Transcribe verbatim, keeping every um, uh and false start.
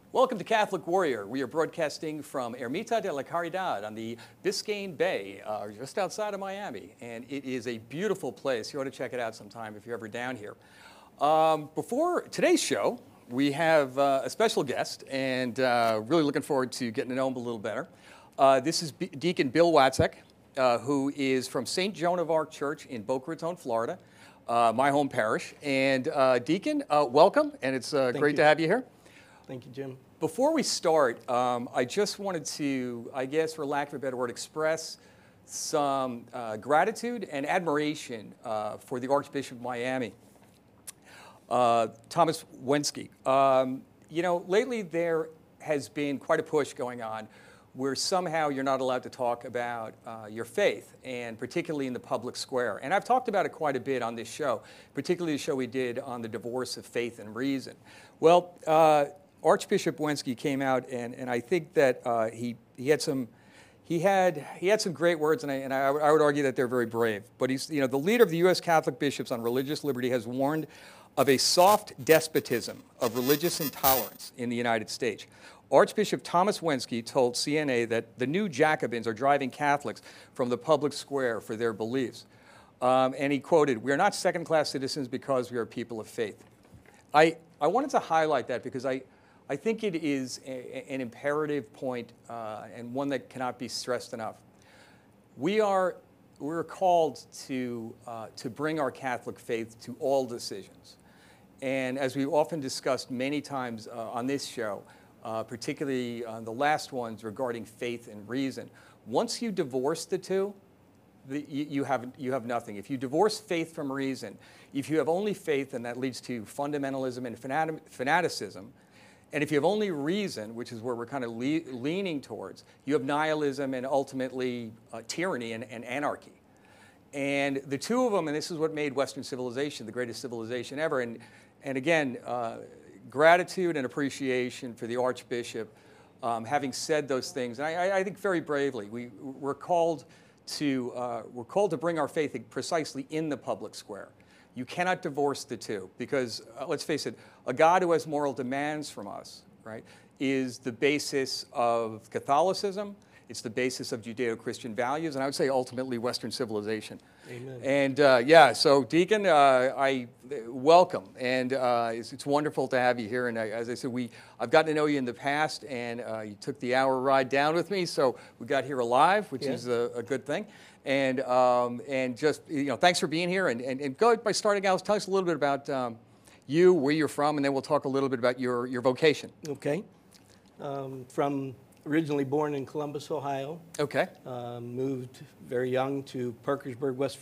Welcome to Catholic Warrior. We are broadcasting from Ermita de la Caridad on the Biscayne Bay, uh, just outside of Miami. And it is a beautiful place. You ought to check it out sometime if you're ever down here. Um, before today's show, we have uh, a special guest, and uh, really looking forward to getting to know him a little better. Uh, this is B- Deacon Bill Watzek, uh, who is from Saint Joan of Arc Church in Boca Raton, Florida, uh, my home parish. And uh, Deacon, uh, welcome, and it's uh, great you. to have you here. Thank you, Jim. Before we start, um, I just wanted to, I guess for lack of a better word, express some uh, gratitude and admiration uh, for the Archbishop of Miami, uh, Thomas Wenski. Um, you know, lately there has been quite a push going on where somehow you're not allowed to talk about uh, your faith, and particularly in the public square. And I've talked about it quite a bit on this show, particularly the show we did on the divorce of faith and reason. Well, uh, Archbishop Wenski came out, and, and I think that uh, he he had some he had he had some great words, and I and I, I would argue that they're very brave. But he's you know the leader of the U S Catholic Bishops on Religious Liberty has warned of a soft despotism of religious intolerance in the United States. Archbishop Thomas Wenski told C N A that the new Jacobins are driving Catholics from the public square for their beliefs, um, and he quoted, "We are not second-class citizens because we are people of faith." I I wanted to highlight that because I. I think it is a, an imperative point uh, and one that cannot be stressed enough. We are we're called to uh, to bring our Catholic faith to all decisions, and as we've often discussed many times uh, on this show, uh, particularly on the last ones regarding faith and reason, once you divorce the two, the, you, you have you have nothing. If you divorce faith from reason, if you have only faith, then that leads to fundamentalism and fanati- fanaticism. And if you have only reason, which is where we're kind of le- leaning towards, you have nihilism and ultimately uh, tyranny and, and anarchy. And the two of them, and this is what made Western civilization the greatest civilization ever. And, and again, uh, gratitude and appreciation for the Archbishop um, having said those things. And I, I think very bravely, we, we're, called to, uh, we're called to bring our faith precisely in the public square. You cannot divorce the two because, uh, let's face it, a God who has moral demands from us, right, is the basis of Catholicism. It's the basis of Judeo-Christian values, and I would say ultimately Western civilization. Amen. And uh, yeah, so Deacon, uh, I welcome, and uh, it's, it's wonderful to have you here. And I, as I said, we I've gotten to know you in the past, and uh, you took the hour ride down with me, so we got here alive, which Yeah. is a, a good thing. And um, and just you know, thanks for being here. And, and, and go by starting out, tell us a little bit about um, you, where you're from, and then we'll talk a little bit about your your vocation. Okay. Um, from originally born in Columbus, Ohio. Okay. Uh, moved very young to Parkersburg, West